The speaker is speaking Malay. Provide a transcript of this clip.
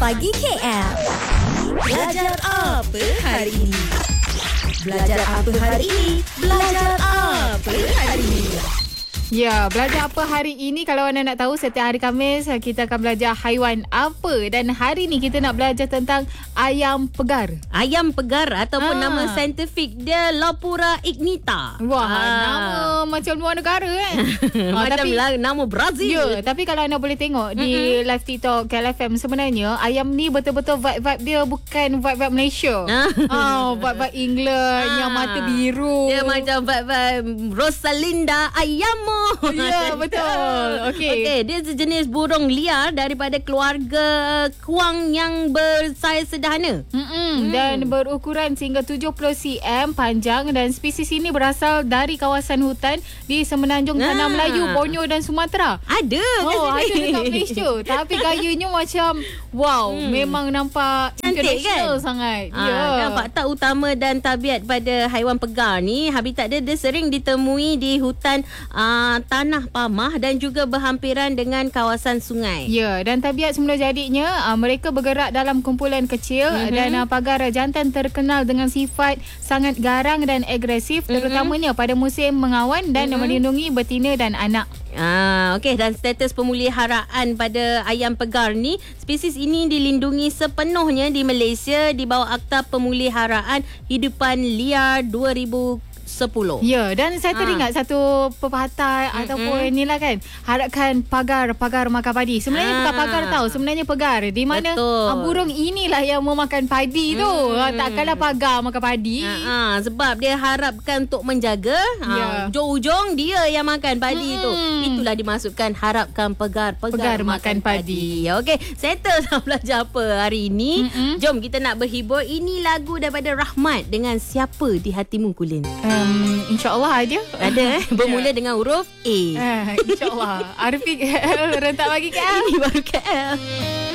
Pagi KL. Belajar apa hari ini? Belajar apa hari ini? Belajar apa hari ini? Ya, belajar apa hari ini? Kalau anda nak tahu, setiap hari Khamis kita akan belajar haiwan apa. Dan hari ni kita nak belajar tentang ayam pegar. Ayam pegar ataupun nama saintifik dia Lopura ignita. Wah, nama macam luar negara kan? Macam tapi, nama Brazil. Ya, tapi kalau anda boleh tengok di live TikTok KLFM, sebenarnya ayam ni betul-betul vibe-vibe dia bukan vibe-vibe Malaysia. Vibe-vibe England yang mata biru. Dia macam vibe Rosalinda Ayamo. Ya, betul. Okey, dia sejenis burung liar daripada keluarga kuang yang bersaiz sederhana. Dan berukuran sehingga 70 cm panjang, dan spesies ini berasal dari kawasan hutan di Semenanjung Tanah Melayu, Borneo dan Sumatera. Ada ada dekat Malaysia. Tapi gayanya macam wow, memang nampak cantik international kan? sangat. Dan fakta utama dan tabiat pada haiwan pegar ni, habitat dia sering ditemui di hutan tanah pamah dan juga berhampiran dengan kawasan sungai. Ya, dan tabiat semula jadinya mereka bergerak dalam kumpulan kecil, dan pagar jantan terkenal dengan sifat sangat garang dan agresif, terutamanya pada musim mengawan dan melindungi betina dan anak. Okey, dan status pemeliharaan pada ayam pegar ni, spesies ini dilindungi sepenuhnya di Malaysia di bawah Akta Pemeliharaan Hidupan Liar 2010. Ya, dan saya teringat satu pepatah ataupun inilah kan, harapkan pagar makan padi. Sebenarnya bukan pagar tau, sebenarnya pegar. Di mana burung inilah yang memakan padi tu. Takkanlah pagar makan padi. Sebab dia harapkan untuk menjaga. Ujung-ujung dia yang makan padi tu. Itulah dimasukkan harapkan pegar makan padi. Okey, settle dah belajar apa hari ini. Jom kita nak berhibur. Ini lagu daripada Rahmat dengan Siapa di Hatimu Kulin. InsyaAllah ada. Bermula dengan huruf A. InsyaAllah. Arifik rentak bagi KL. Ini baru KL.